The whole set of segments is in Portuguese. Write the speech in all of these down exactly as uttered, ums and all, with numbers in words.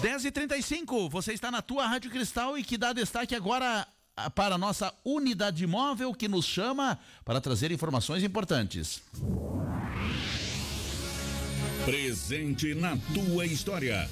dez e trinta e cinco, você está na tua Rádio Cristal e que dá destaque agora para a nossa unidade móvel que nos chama para trazer informações importantes. Presente na tua história.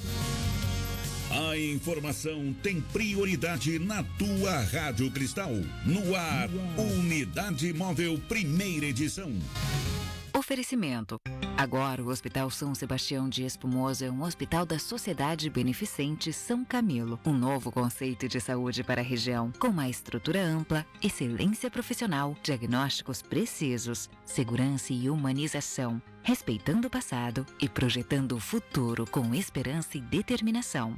A informação tem prioridade na tua Rádio Cristal. No ar, Unidade Móvel, primeira edição. Oferecimento. Agora o Hospital São Sebastião de Espumoso é um hospital da Sociedade Beneficente São Camilo. Um novo conceito de saúde para a região, com uma estrutura ampla, excelência profissional, diagnósticos precisos, segurança e humanização, respeitando o passado e projetando o futuro com esperança e determinação.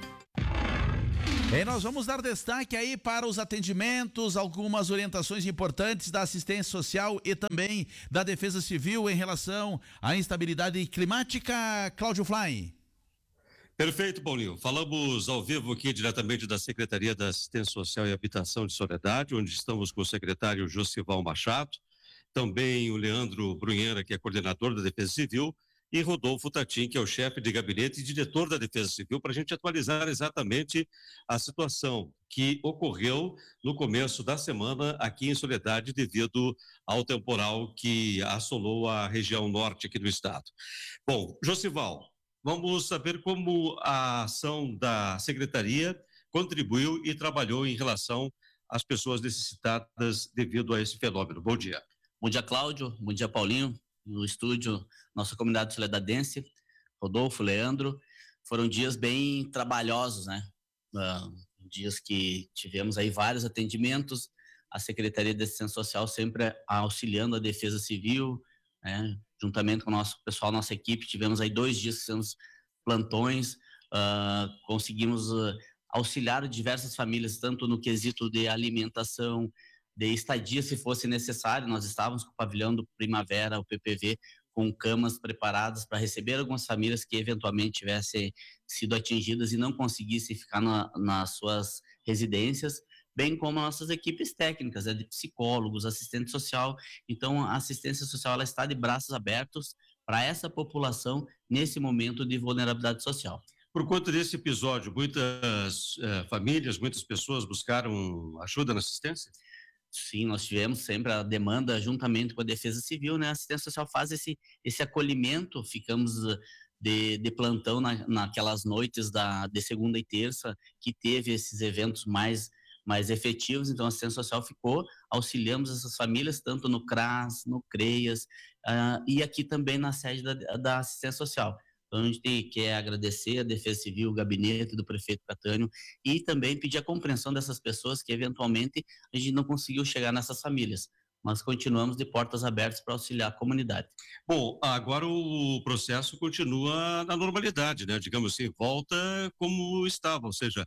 E nós vamos dar destaque aí para os atendimentos, algumas orientações importantes da assistência social e também da Defesa Civil em relação à instabilidade climática. Cláudio Fly. Perfeito, Paulinho. Falamos ao vivo aqui diretamente da Secretaria da Assistência Social e Habitação de Soledade, onde estamos com o secretário Josival Machado, também o Leandro Brunheira, que é coordenador da Defesa Civil, e Rodolfo Tatim, que é o chefe de gabinete e diretor da Defesa Civil, para a gente atualizar exatamente a situação que ocorreu no começo da semana aqui em Soledade devido ao temporal que assolou a região norte aqui do estado. Bom, Josival, vamos saber como a ação da Secretaria contribuiu e trabalhou em relação às pessoas necessitadas devido a esse fenômeno. Bom dia. Bom dia, Cláudio. Bom dia, Paulinho. No estúdio, nossa comunidade soledadense, Rodolfo, Leandro, foram dias bem trabalhosos, né? Uh, dias que tivemos aí vários atendimentos, a Secretaria de Assistência Social sempre auxiliando a Defesa Civil, né? Juntamente com o nosso pessoal, nossa equipe, tivemos aí dois dias que fizemos plantões, uh, conseguimos uh, auxiliar diversas famílias, tanto no quesito de alimentação, de estadia, se fosse necessário. Nós estávamos com o pavilhão do Primavera, o P P V, com camas preparadas para receber algumas famílias que eventualmente tivessem sido atingidas e não conseguissem ficar na, nas suas residências, bem como nossas equipes técnicas, né, de psicólogos, assistente social. Então, a assistência social ela está de braços abertos para essa população nesse momento de vulnerabilidade social. Por conta desse episódio, muitas eh, famílias, muitas pessoas buscaram ajuda na assistência? Sim, nós tivemos sempre a demanda juntamente com a Defesa Civil, né? A assistência social faz esse, esse acolhimento, ficamos de, de plantão na, naquelas noites da, de segunda e terça, que teve esses eventos mais, mais efetivos, então a assistência social ficou, auxiliamos essas famílias, tanto no CRAS, no CREAS, uh, e aqui também na sede da, da assistência social. Então, a gente tem, quer agradecer a Defesa Civil, o gabinete do prefeito Catânio e também pedir a compreensão dessas pessoas que, eventualmente, a gente não conseguiu chegar nessas famílias, mas continuamos de portas abertas para auxiliar a comunidade. Bom, agora o processo continua na normalidade, né? Digamos assim, volta como estava, ou seja,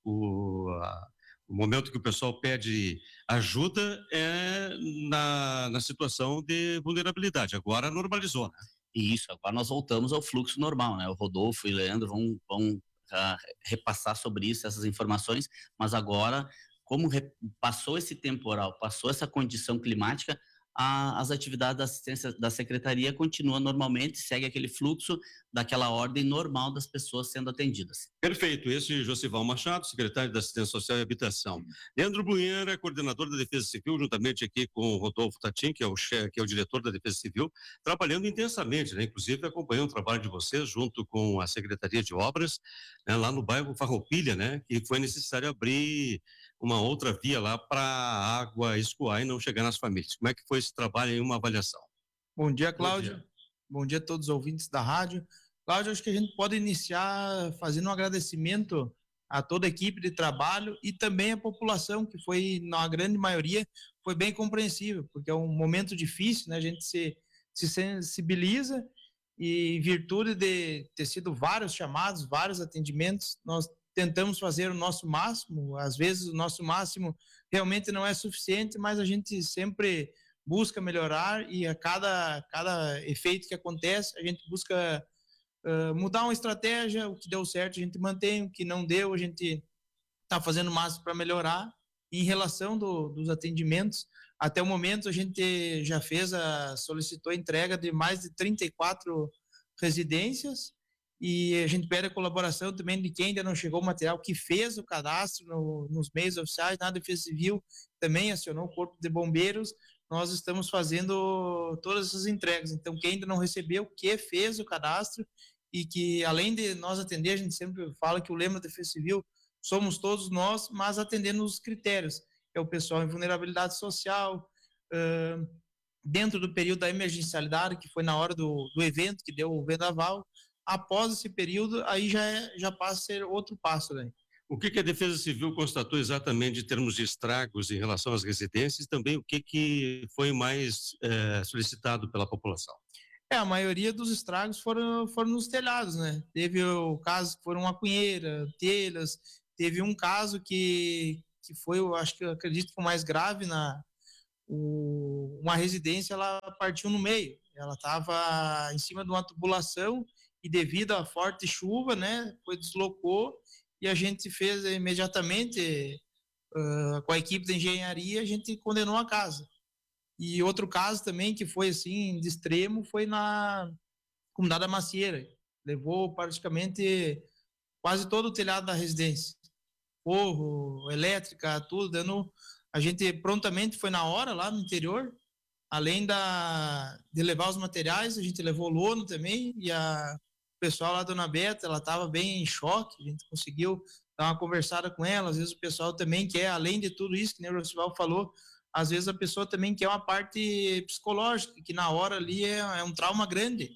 o, a, o momento que o pessoal pede ajuda é na, na situação de vulnerabilidade, agora normalizou, né? E isso, agora nós voltamos ao fluxo normal, né? O Rodolfo e o Leandro vão, vão uh, repassar sobre isso, essas informações, mas agora, como re, passou esse temporal, passou essa condição climática, a, as atividades da assistência da Secretaria continuam normalmente, segue aquele fluxo daquela ordem normal das pessoas sendo atendidas. Perfeito, esse é Josival Machado, secretário da Assistência Social e Habitação. Leandro Brunheira, coordenador da Defesa Civil, juntamente aqui com o Rodolfo Tatim, que é o chefe, que é o diretor da Defesa Civil, trabalhando intensamente, né? Inclusive acompanhando o trabalho de vocês junto com a Secretaria de Obras, né? Lá no bairro Farroupilha, né? Que foi necessário abrir uma outra via lá para a água escoar e não chegar nas famílias. Como é que foi esse trabalho e uma avaliação? Bom dia, Cláudio. Bom dia. Bom dia a todos os ouvintes da rádio. Cláudio, acho que a gente pode iniciar fazendo um agradecimento a toda a equipe de trabalho e também a população, que foi, na grande maioria, foi bem compreensível, porque é um momento difícil, né? A gente se, se sensibiliza e, em virtude de ter sido vários chamados, vários atendimentos, nós tentamos fazer o nosso máximo. Às vezes o nosso máximo realmente não é suficiente, mas a gente sempre busca melhorar e a cada, cada efeito que acontece, a gente busca uh, mudar uma estratégia. O que deu certo a gente mantém, o que não deu a gente está fazendo o máximo para melhorar. E em relação do, dos atendimentos, até o momento a gente já fez, a, solicitou a entrega de mais de trinta e quatro residências e a gente pede a colaboração também de quem ainda não chegou o material, que fez o cadastro no, nos meios oficiais, na Defesa Civil também acionou o Corpo de Bombeiros, nós estamos fazendo todas essas entregas. Então, quem ainda não recebeu, que fez o cadastro, e que além de nós atender, a gente sempre fala que o lema da Defesa Civil somos todos nós, mas atendendo os critérios, é o pessoal em vulnerabilidade social, uh, dentro do período da emergencialidade, que foi na hora do, do evento, que deu o vendaval. Após esse período, aí já, é, já passa a ser outro passo, né? O que, que a Defesa Civil constatou exatamente em termos de estragos em relação às residências e também o que, que foi mais é, solicitado pela população? É, a maioria dos estragos foram, foram nos telhados, né? Teve o caso que foram uma cunheira, telhas, teve um caso que, que foi, eu acho que eu acredito que o mais grave, na, o, uma residência, ela partiu no meio, ela estava em cima de uma tubulação e devido à forte chuva, né, foi deslocou e a gente fez imediatamente, uh, com a equipe de engenharia, a gente condenou a casa. E outro caso também que foi assim, de extremo, foi na comunidade da Macieira. Levou praticamente quase todo o telhado da residência. Forro, elétrica, tudo, dando... A gente prontamente foi na hora lá no interior, além da, de levar os materiais, a gente levou lono também, e a, o pessoal lá, Dona Beta, ela estava bem em choque, a gente conseguiu dar uma conversada com ela, às vezes o pessoal também quer, além de tudo isso que o Rosival falou, às vezes a pessoa também quer uma parte psicológica, que na hora ali é, é um trauma grande.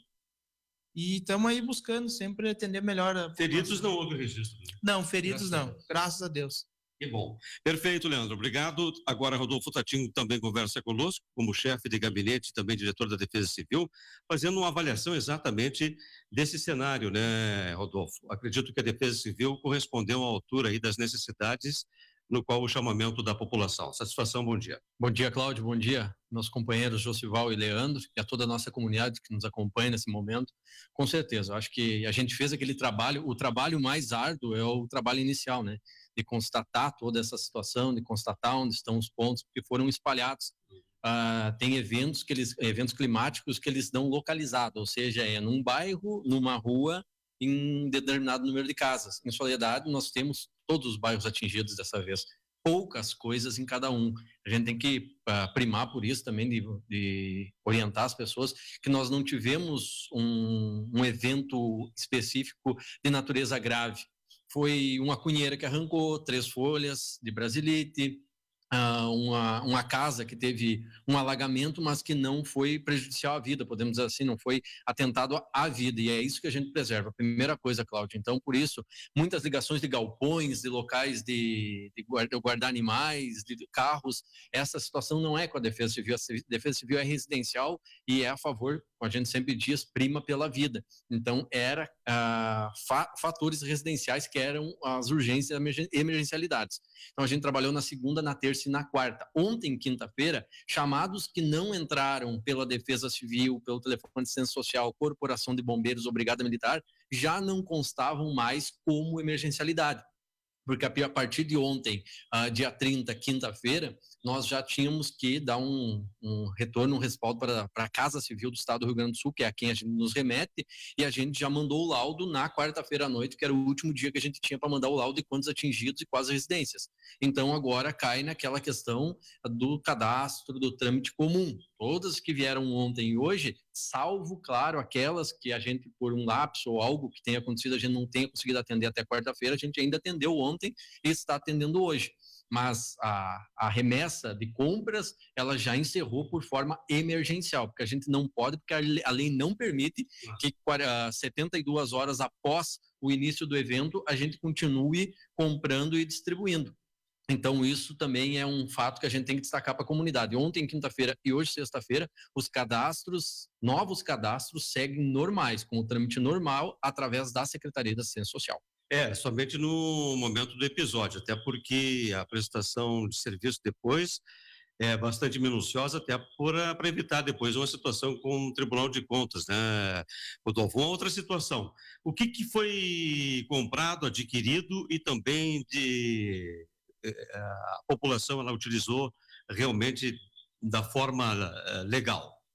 E estamos aí buscando sempre atender melhor. A feridos não houve registro? Não, feridos graças não, a graças a Deus. Que bom. Perfeito, Leandro. Obrigado. Agora, Rodolfo Tatinho também conversa conosco, como chefe de gabinete e também diretor da Defesa Civil, fazendo uma avaliação exatamente desse cenário, né, Rodolfo? Acredito que a Defesa Civil correspondeu à altura aí das necessidades no qual o chamamento da população. Satisfação, bom dia. Bom dia, Cláudio, bom dia, meus companheiros Josival e Leandro, e a toda a nossa comunidade que nos acompanha nesse momento. Com certeza, acho que a gente fez aquele trabalho, o trabalho mais árduo é o trabalho inicial, né? De constatar toda essa situação, de constatar onde estão os pontos, porque foram espalhados. Uh, tem eventos, que eles, eventos climáticos que eles dão localizado, ou seja, é num bairro, numa rua, em determinado número de casas. Em Soledade, nós temos todos os bairros atingidos dessa vez, poucas coisas em cada um. A gente tem que uh, primar por isso também, de, de orientar as pessoas, que nós não tivemos um, um evento específico de natureza grave. Foi uma cunheira que arrancou três folhas de brasilite, Uh, uma, uma casa que teve um alagamento, mas que não foi prejudicial à vida, podemos dizer assim, não foi atentado à vida, e é isso que a gente preserva. Primeira coisa, Cláudio, então por isso, muitas ligações de galpões, de locais de, de guardar, guardar animais, de, de carros, essa situação não é com a Defesa Civil, a Defesa Civil é residencial e é a favor, como a gente sempre diz, prima pela vida. Então era uh, fa fatores residenciais que eram as urgências e emergencialidades. Então a gente trabalhou na segunda, na terça e na quarta. Ontem, quinta-feira, chamados que não entraram pela Defesa Civil, pelo telefone de assistência social, Corporação de Bombeiros ou Brigada Militar, já não constavam mais como emergencialidade. Porque a partir de ontem, uh, dia trinta, quinta-feira, nós já tínhamos que dar um, um retorno, um respaldo para, para a Casa Civil do Estado do Rio Grande do Sul, que é a quem a gente nos remete, e a gente já mandou o laudo na quarta-feira à noite, que era o último dia que a gente tinha para mandar o laudo de quantos atingidos e quais residências. Então agora cai naquela questão do cadastro, do trâmite comum. Todas que vieram ontem e hoje, salvo, claro, aquelas que a gente, por um lapso ou algo que tenha acontecido, a gente não tenha conseguido atender até quarta-feira, a gente ainda atendeu ontem e está atendendo hoje. Mas a, a remessa de compras, ela já encerrou por forma emergencial, porque a gente não pode, porque a lei não permite que setenta e duas horas após o início do evento, a gente continue comprando e distribuindo. Então, isso também é um fato que a gente tem que destacar para a comunidade. Ontem, quinta-feira e hoje, sexta-feira, os cadastros, novos cadastros, seguem normais, com o trâmite normal, através da Secretaria da Assistência Social. É, somente no momento do episódio, até porque a prestação de serviço depois é bastante minuciosa, até para evitar depois uma situação com o Tribunal de Contas, né, Rodolfo? Uma outra situação, o que, que foi comprado, adquirido e também de... a população ela utilizou realmente da forma legal?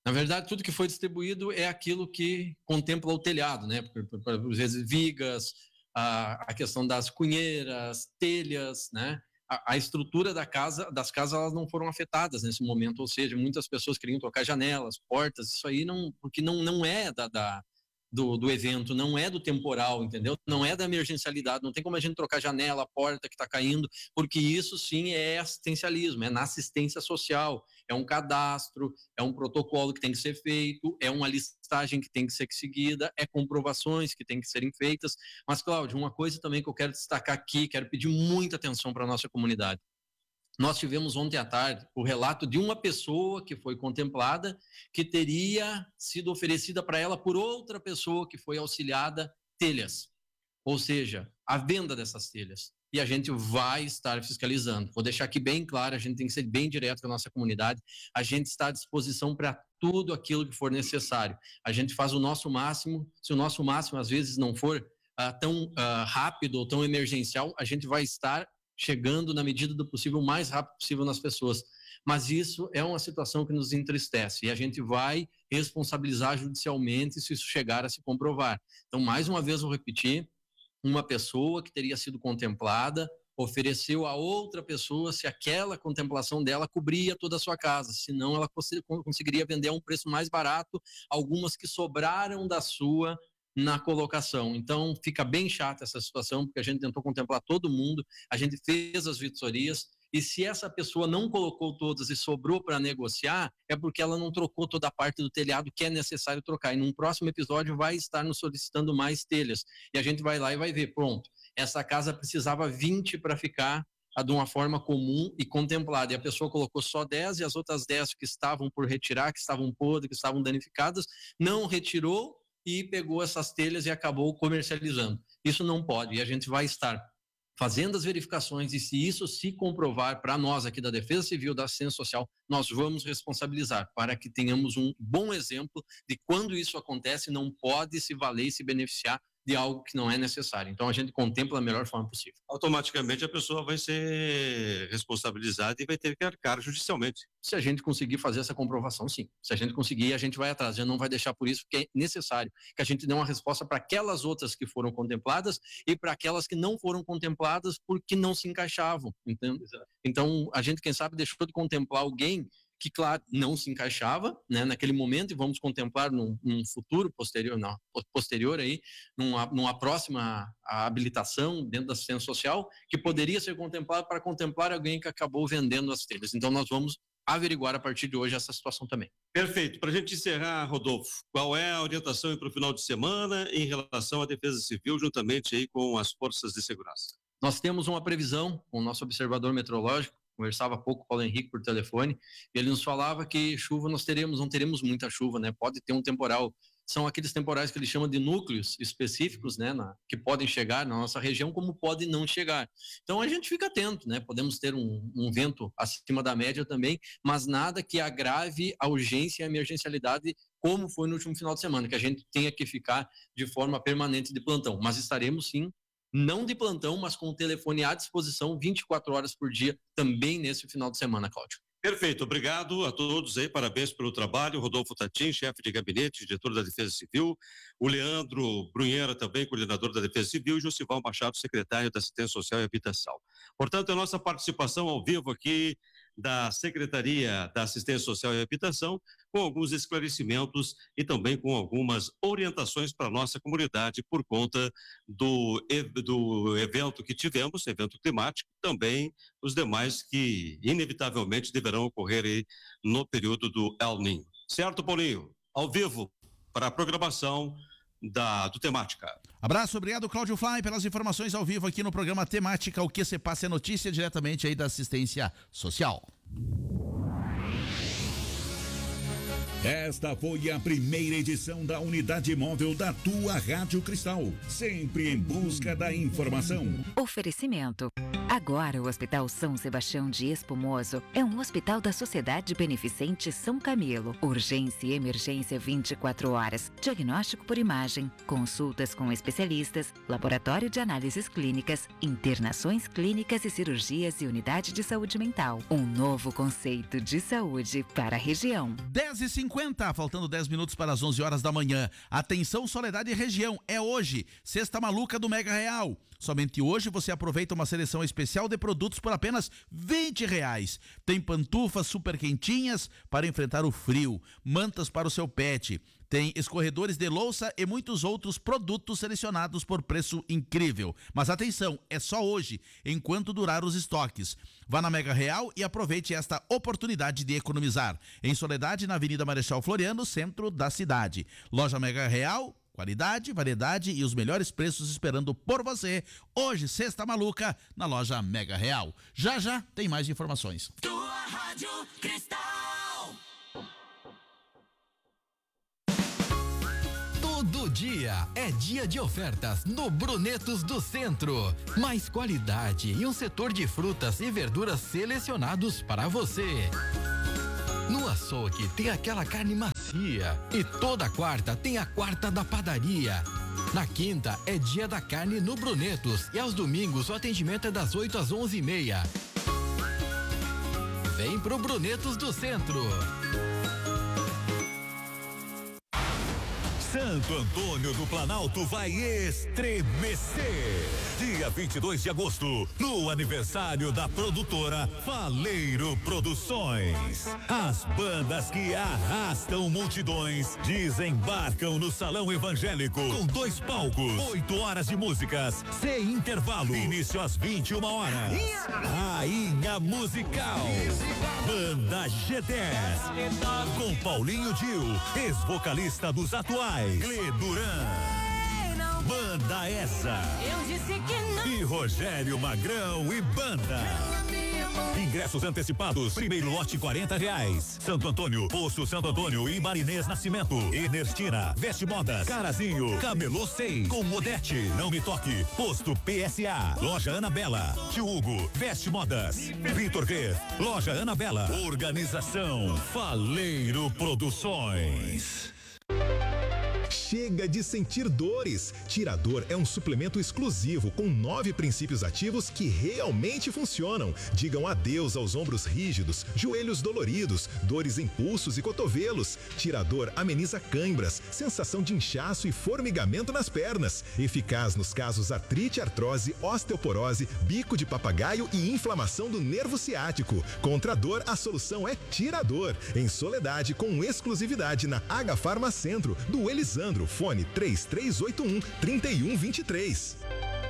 Na verdade, tudo que foi distribuído é aquilo que contempla o telhado, né? Às vezes vigas, a, a questão das cunheiras, telhas, né? A, a estrutura da casa, das casas, elas não foram afetadas nesse momento, ou seja, muitas pessoas queriam trocar janelas, portas, isso aí não, porque não, não é da, da do, do evento, não é do temporal, entendeu? Não é da emergencialidade, não tem como a gente trocar janela, porta que está caindo, porque isso sim é assistencialismo, é na assistência social, é um cadastro, é um protocolo que tem que ser feito, é uma listagem que tem que ser seguida, é comprovações que tem que serem feitas. Mas, Cláudio, uma coisa também que eu quero destacar aqui, quero pedir muita atenção para a nossa comunidade. Nós tivemos ontem à tarde o relato de uma pessoa que foi contemplada, que teria sido oferecida para ela por outra pessoa que foi auxiliada telhas, ou seja, a venda dessas telhas. E a gente vai estar fiscalizando. Vou deixar aqui bem claro, a gente tem que ser bem direto com a nossa comunidade, a gente está à disposição para tudo aquilo que for necessário. A gente faz o nosso máximo, se o nosso máximo às vezes não for uh, tão uh, rápido ou tão emergencial, a gente vai estar chegando na medida do possível, o mais rápido possível nas pessoas. Mas isso é uma situação que nos entristece e a gente vai responsabilizar judicialmente se isso chegar a se comprovar. Então, mais uma vez, vou repetir, uma pessoa que teria sido contemplada ofereceu a outra pessoa se aquela contemplação dela cobria toda a sua casa, senão ela conseguiria vender a um preço mais barato algumas que sobraram da sua na colocação. Então fica bem chata essa situação, porque a gente tentou contemplar todo mundo, a gente fez as vitorias, e se essa pessoa não colocou todas e sobrou para negociar, é porque ela não trocou toda a parte do telhado que é necessário trocar, e num próximo episódio vai estar nos solicitando mais telhas, e a gente vai lá e vai ver, pronto, essa casa precisava vinte para ficar de uma forma comum e contemplada, e a pessoa colocou só dez, e as outras dez que estavam por retirar, que estavam podres, que estavam danificadas, não retirou, e pegou essas telhas e acabou comercializando. Isso não pode, e a gente vai estar fazendo as verificações, e se isso se comprovar para nós aqui da Defesa Civil, da Assistência Social, nós vamos responsabilizar, para que tenhamos um bom exemplo de quando isso acontece, não pode se valer e se beneficiar de algo que não é necessário. Então a gente contempla da melhor forma possível. Automaticamente a pessoa vai ser responsabilizada e vai ter que arcar judicialmente. Se a gente conseguir fazer essa comprovação, sim. Se a gente conseguir, a gente vai atrás. A gente não vai deixar por isso, porque é necessário que a gente dê uma resposta para aquelas outras que foram contempladas e para aquelas que não foram contempladas porque não se encaixavam. Então, então a gente, quem sabe, deixou de contemplar alguém que, claro, não se encaixava, né, naquele momento, e vamos contemplar num, num futuro posterior, não, posterior aí, numa, numa próxima habilitação dentro da assistência social, que poderia ser contemplado para contemplar alguém que acabou vendendo as telhas. Então nós vamos averiguar a partir de hoje essa situação também. Perfeito. Para a gente encerrar, Rodolfo, qual é a orientação para o final de semana em relação à Defesa Civil, juntamente aí com as forças de segurança? Nós temos uma previsão com o nosso observador meteorológico, conversava há pouco com o Paulo Henrique por telefone, e ele nos falava que chuva nós teremos, não teremos muita chuva, né? Pode ter um temporal, são aqueles temporais que ele chama de núcleos específicos, né? Na, que podem chegar na nossa região, como podem não chegar. Então a gente fica atento, né? Podemos ter um, um vento acima da média também, mas nada que agrave a urgência e a emergencialidade, como foi no último final de semana, que a gente tenha que ficar de forma permanente de plantão. Mas estaremos sim, não de plantão, mas com o telefone à disposição vinte e quatro horas por dia, também nesse final de semana, Cláudio. Perfeito, obrigado a todos aí, parabéns pelo trabalho. Rodolfo Tatim, chefe de gabinete, diretor da Defesa Civil, o Leandro Brunheira, também coordenador da Defesa Civil, e Josival Machado, secretário da Assistência Social e Habitação. Portanto, a nossa participação ao vivo aqui da Secretaria da Assistência Social e Habitação, com alguns esclarecimentos e também com algumas orientações para a nossa comunidade por conta do, do evento que tivemos, evento climático, também os demais que inevitavelmente deverão ocorrer aí no período do El Niño. Certo, Paulinho? Ao vivo para a programação da, do Temática. Abraço, obrigado, Cláudio Fly, pelas informações ao vivo aqui no programa Temática, o que se passa é notícia diretamente aí da Assistência Social. Esta foi a primeira edição da Unidade Móvel da tua Rádio Cristal, sempre em busca da informação. Oferecimento. Agora o Hospital São Sebastião de Espumoso é um hospital da Sociedade Beneficente São Camilo. Urgência e emergência vinte e quatro horas. Diagnóstico por imagem, consultas com especialistas, laboratório de análises clínicas, internações clínicas e cirurgias e unidade de saúde mental. Um novo conceito de saúde para a região. dez e cinquenta cinquenta, faltando dez minutos para as onze horas da manhã. Atenção, Soledade e região, é hoje, Sexta Maluca do Mega Real. Somente hoje você aproveita uma seleção especial de produtos por apenas vinte reais. Tem pantufas super quentinhas para enfrentar o frio, mantas para o seu pet, tem escorredores de louça e muitos outros produtos selecionados por preço incrível. Mas atenção, é só hoje, enquanto durar os estoques. Vá na Mega Real e aproveite esta oportunidade de economizar. Em Soledade, na Avenida Marechal Floriano, centro da cidade. Loja Mega Real, qualidade, variedade e os melhores preços esperando por você. Hoje, Sexta Maluca, na loja Mega Real. Já já tem mais informações. Tua Rádio Cristal. Todo dia é dia de ofertas no Brunetos do Centro. Mais qualidade e um setor de frutas e verduras selecionados para você. No açougue tem aquela carne macia e toda quarta tem a quarta da padaria. Na quinta é dia da carne no Brunetos e aos domingos o atendimento é das oito às onze e meia. Vem pro Brunetos do Centro. Santo Antônio do Planalto vai estremecer. Dia vinte e dois de agosto, no aniversário da produtora Faleiro Produções. As bandas que arrastam multidões desembarcam no Salão Evangélico com dois palcos, oito horas de músicas, sem intervalo. Início às vinte e uma horas. Rainha Musical. Banda G dez. Com Paulinho Dil, ex-vocalista dos atuais. Gle Duran, Banda Essa e Rogério Magrão e Banda. Ingressos antecipados, primeiro lote quarenta reais. Santo Antônio, Poço Santo Antônio e Marinês Nascimento. Enertina, Veste Modas, Carazinho, Camelô seis, com Modete, Não Me Toque, Posto P S A, Loja Anabela, Tio Hugo, Veste Modas, Vitor G, Loja Anabela. Organização Faleiro Produções. Chega de sentir dores. Tirador é um suplemento exclusivo com nove princípios ativos que realmente funcionam. Digam adeus aos ombros rígidos, joelhos doloridos, dores em pulsos e cotovelos. Tirador ameniza cãibras, sensação de inchaço e formigamento nas pernas. Eficaz nos casos artrite, artrose, osteoporose, bico de papagaio e inflamação do nervo ciático. Contra a dor, a solução é Tirador. Em Soledade, com exclusividade na H Farma Centro, do Elisandro. Fone três três oito um, três um dois três.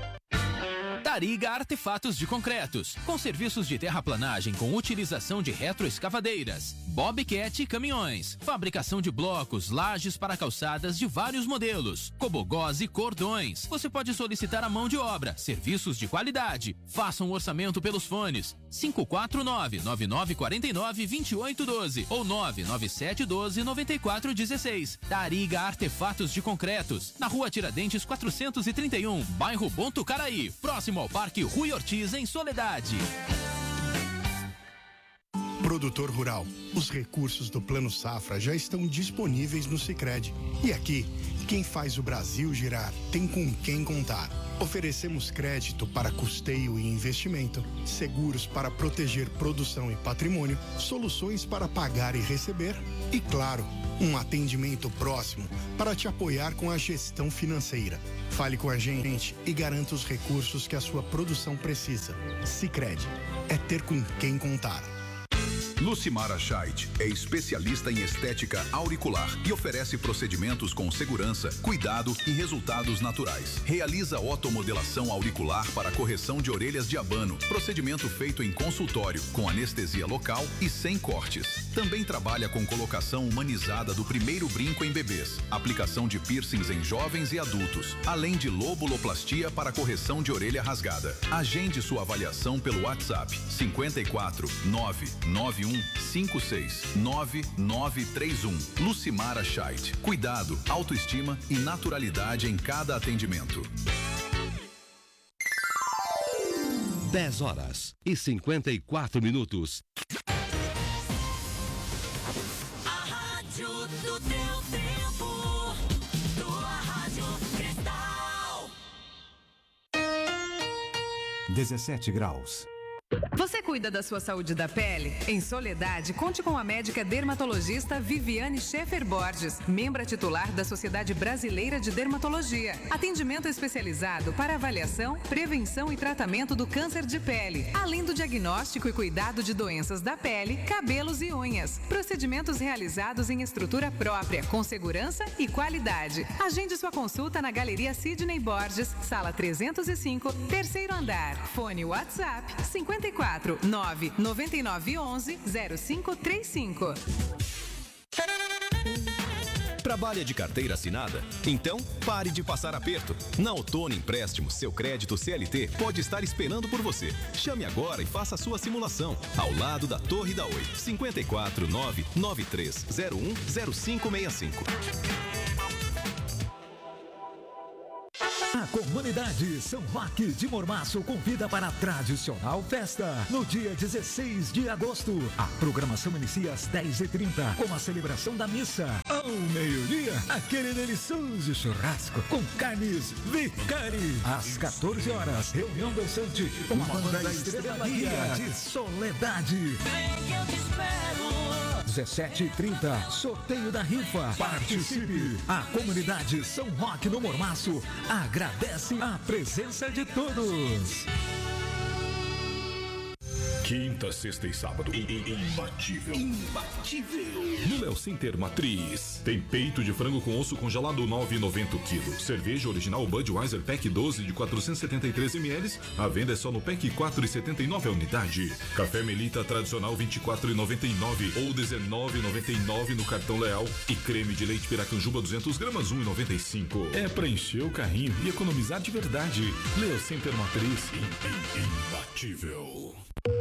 Tariga Artefatos de Concretos, com serviços de terraplanagem com utilização de retroescavadeiras, bobcat e caminhões, fabricação de blocos, lajes para calçadas de vários modelos, cobogós e cordões. Você pode solicitar a mão de obra, serviços de qualidade. Faça um orçamento pelos fones cinco quatro nove, nove nove quatro nove, dois oito um dois ou nove nove sete um dois, nove quatro um seis. Tariga Artefatos de Concretos, na Rua Tiradentes quatrocentos e trinta e um, bairro Bom Tucaraí, próximo ao Parque Rui Ortiz, em Soledade. Produtor rural, os recursos do Plano Safra já estão disponíveis no Sicredi. E aqui, quem faz o Brasil girar tem com quem contar. Oferecemos crédito para custeio e investimento, seguros para proteger produção e patrimônio, soluções para pagar e receber e, claro, um atendimento próximo para te apoiar com a gestão financeira. Fale com a gente e garanta os recursos que a sua produção precisa. Sicredi, é ter com quem contar. Lucimara Scheidt é especialista em estética auricular e oferece procedimentos com segurança, cuidado e resultados naturais. Realiza otomodelação auricular para correção de orelhas de abano, procedimento feito em consultório, com anestesia local e sem cortes. Também trabalha com colocação humanizada do primeiro brinco em bebês, aplicação de piercings em jovens e adultos, além de lobuloplastia para correção de orelha rasgada. Agende sua avaliação pelo WhatsApp cinco quatro nove nove um cinco seis nove nove três um. Lucimara Scheidt. Cuidado, autoestima e naturalidade em cada atendimento. dez horas e cinquenta e quatro minutos. A rádio do teu tempo. Tua Rádio Cristal. dezessete graus. Você cuida da sua saúde da pele? Em Soledade, conte com a médica dermatologista Viviane Schaefer Borges, membra titular da Sociedade Brasileira de Dermatologia. Atendimento especializado para avaliação, prevenção e tratamento do câncer de pele, além do diagnóstico e cuidado de doenças da pele, cabelos e unhas. Procedimentos realizados em estrutura própria, com segurança e qualidade. Agende sua consulta na Galeria Sidney Borges, sala trezentos e cinco, terceiro andar. Fone WhatsApp cinquenta e quatro, nove nove nove onze, zero cinco três cinco. Trabalha de carteira assinada? Então, pare de passar aperto. Na Outono Empréstimos, seu crédito C L T pode estar esperando por você. Chame agora e faça a sua simulação. Ao lado da Torre da Oi. cinquenta e quatro, nove nove três zero um, zero cinco seis cinco. A comunidade São Roque de Mormaço convida para a tradicional festa no dia dezesseis de agosto. A programação inicia às dez e trinta com a celebração da missa. Ao meio-dia, aquele delicioso churrasco com carnes Vicari. Às quatorze horas, reunião dançante com a banda da Estrela Guia de Soledade. dezessete e trinta, sorteio da rifa. Participe! A comunidade São Roque no Mormaço agradece a presença de todos. Quinta, sexta e sábado. Imbatível. Imbatível. No Léo Center Matriz. Tem peito de frango com osso congelado nove reais e noventa o quilo. Cerveja original Budweiser Pack doze de quatrocentos e setenta e três mililitros. A venda é só no Pack quatro reais e setenta e nove a unidade. Café Melita tradicional vinte e quatro reais e noventa e nove ou dezenove reais e noventa e nove no cartão Leal. E creme de leite Piracanjuba duzentas gramas um real e noventa e cinco. É pra encher o carrinho e economizar de verdade. Léo Center Matriz. Imbatível.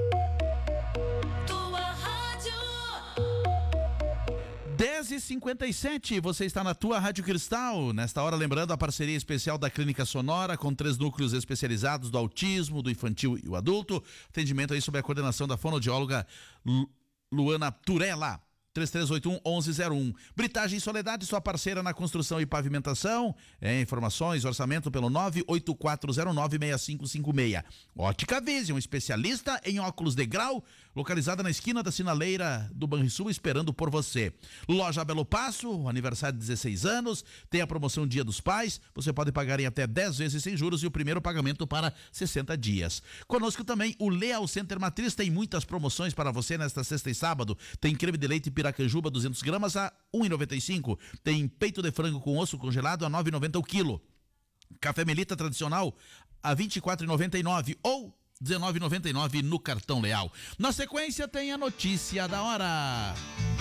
dez e cinquenta e sete, você está na tua Rádio Cristal. Nesta hora, lembrando a parceria especial da Clínica Sonora, com três núcleos especializados do autismo, do infantil e o adulto. Atendimento aí sob a coordenação da fonoaudióloga Lu- Luana Turella. três três oito um, onze zero um. Britagem Soledade, sua parceira na construção e pavimentação. É, informações, orçamento pelo nove oito quatro zero nove seis cinco cinco seis. Ótica Vision, especialista em óculos de grau, localizada na esquina da sinaleira do Banrisul, esperando por você. Loja Belo Passo, aniversário de dezesseis anos, tem a promoção Dia dos Pais, você pode pagar em até dez vezes sem juros e o primeiro pagamento para sessenta dias. Conosco também o Leal Center Matriz, tem muitas promoções para você nesta sexta e sábado. Tem creme de leite Piracanjuba duzentas gramas a um real e noventa e cinco. Tem peito de frango com osso congelado a nove reais e noventa o quilo. Café Melita tradicional a vinte e quatro reais e noventa e nove ou dezenove reais e noventa e nove no cartão Leal. Na sequência tem a notícia da hora.